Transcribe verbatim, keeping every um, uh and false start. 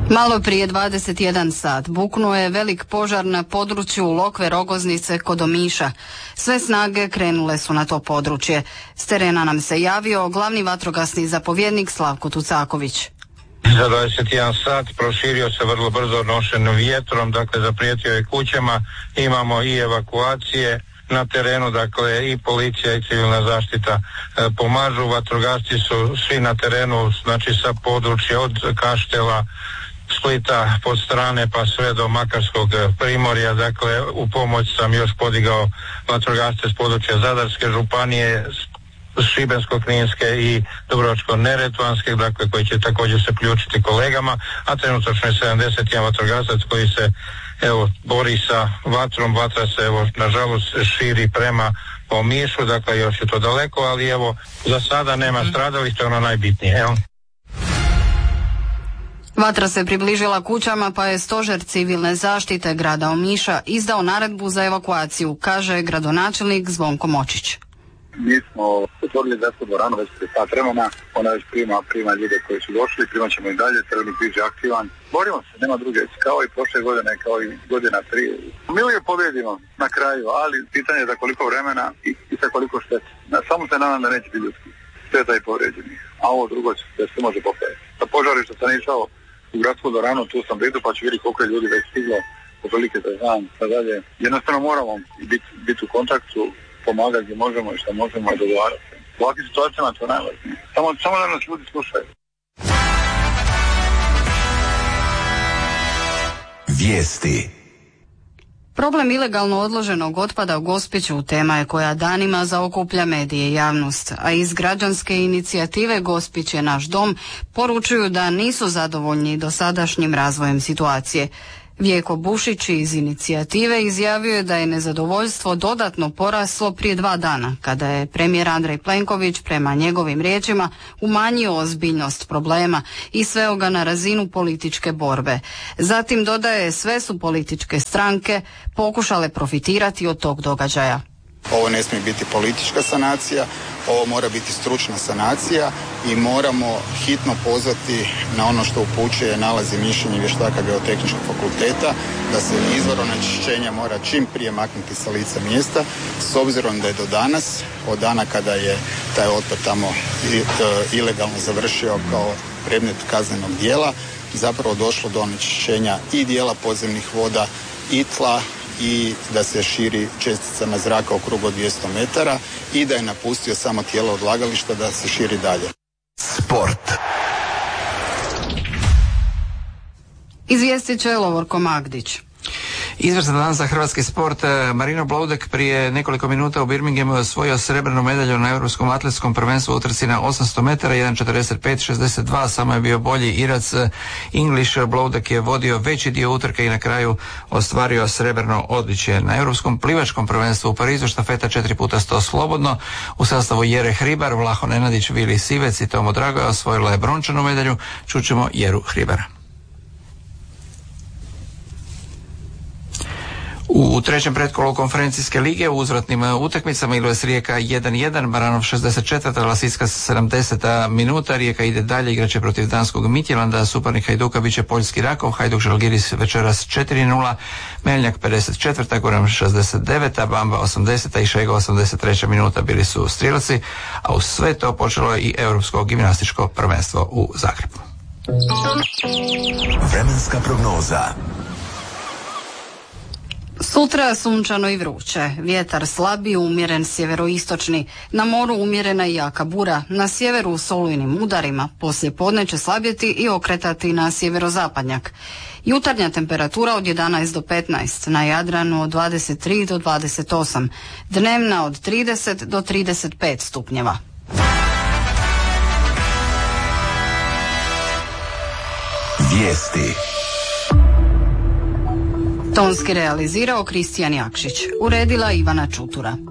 Malo prije dvadeset jedan sat buknuo je velik požar na području Lokve Rogoznice kod Omiša. Sve snage krenule su na to područje. S terena nam se javio glavni vatrogasni zapovjednik Slavko Tucaković. Za dvadeset jedan sat proširio se vrlo brzo nošenim vjetrom, dakle zaprijetio je kućama, imamo i evakuacije na terenu, dakle i policija i civilna zaštita e, pomažu, vatrogasci su svi na terenu, znači sa područja od Kaštela, Splita pod strane pa sve do Makarskog primorja, dakle u pomoć sam još podigao vatrogasce s područja Zadarske županije, Šibensko-kninske i Dubrovačko-neretvanske, dakle koji će također se ključiti kolegama, a trenutačno je sedamdeset jedan vatrogasac koji se evo bori sa vatrom. Vatra se evo nažalost širi prema Omišu, dakle još je to daleko, ali evo za sada nema stradalih, to je ono najbitnije, evo. Vatra se približila kućama pa je stožer civilne zaštite grada Omiša izdao naredbu za evakuaciju, kaže gradonačelnik Zvonko Močić. Mi smo otvorili gradsko dvoranu već prije sat vremena, ona već prima, prima ljude koji su došli, primat ćemo i dalje, crveni križ je aktivan. Borimo se, nema druge, kao i prošle godine, kao i godina prije. Mi uvijek pobjedimo na kraju, ali pitanje je za koliko vremena i, i sa koliko štete. Samo se nadam da neće biti ljudski, šteta i povrijeđeni, a ovo drugo će se može popraviti. Sa požari što sam išao u gradsku dvoranu, tu sam vidio pa ću vidjeti koliko je ljudi već stiglo, poprilike da znam, pa dalje. Jednostavno moramo biti bit u kontaktu, pomagati gdje možemo i što možemo i dogovarati. U ovakvim situacijama to je najvažnije. Samo, samo da nas ljudi slušaju. Vijesti. Problem ilegalno odloženog otpada u Gospiću tema je koja danima zaokuplja medije i javnost, a iz građanske inicijative Gospić je naš dom poručuju da nisu zadovoljni dosadašnjim razvojem situacije. Vjeko Bušić iz inicijative izjavio je da je nezadovoljstvo dodatno poraslo prije dva dana, kada je premijer Andrej Plenković, prema njegovim riječima, umanjio ozbiljnost problema i sveo ga na razinu političke borbe. Zatim dodaje, sve su političke stranke pokušale profitirati od tog događaja. Ovo ne smije biti politička sanacija, ovo mora biti stručna sanacija i moramo hitno pozvati na ono što upućuje nalazi mišljenja vještaka Geotehničkog fakulteta, da se izvor onečišćenja mora čim prije maknuti sa lica mjesta, s obzirom da je do danas, od dana kada je taj otpad tamo ilegalno završio kao predmet kaznenog djela, zapravo došlo do onečišćenja i dijela podzemnih voda i tla, i da se širi česticama zraka u krugu od dvjesto metara i da je napustio samo tijelo odlagališta da se širi dalje. Sport. Izvijestit će Lovorko Magdić. Izvrstan dan za hrvatski sport. Marino Bloudek prije nekoliko minuta u Birminghamu je osvojio srebrnu medalju na Europskom atletskom prvenstvu u utrci na osamsto metara, jedan četrdeset pet šezdeset dva, samo je bio bolji Irac English. Bloudek je vodio veći dio utrke i na kraju ostvario srebrno odličje. Na Europskom plivačkom prvenstvu u Parizu štafeta četiri puta sto slobodno u sastavu Jere Hribar, Vlaho Nenadić, Vili Sivec i Tomo Dragoja osvojila je brončanu medalju. Čućemo Jeru Hribara. U trećem pretkolu konferencijske lige u uzvratnim utakmicama Ilves Rijeka jedan jedan, Baranov šezdeset četvrta, Lasicka sedamdeseta minuta, Rijeka ide dalje, igraće protiv danskog Midtjylanda, suparnik Hajduka biće poljski Rakov, Hajduk Žalgiris večeras četiri nula, Meljnjak pedeset četvrta, Goran šezdeset deveta, Bamba osamdeseta i Šega osamdeset treća minuta bili su strijelci, a uz sve to počelo je i Europsko gimnastičko prvenstvo u Zagrebu. Vremenska prognoza. Sutra sunčano i vruće, vjetar slabi, umjeren sjeveroistočni, na moru umjerena i jaka bura, na sjeveru s olujnim udarima, poslije podne će slabjeti i okretati na sjeverozapadnjak. Jutarnja temperatura od jedanaest do petnaest, na Jadranu od dvadeset tri do dvadeset osam, dnevna od trideset do trideset pet stupnjeva. Vijesti. Tonski realizirao Kristijan Jakšić, uredila Ivana Čutura.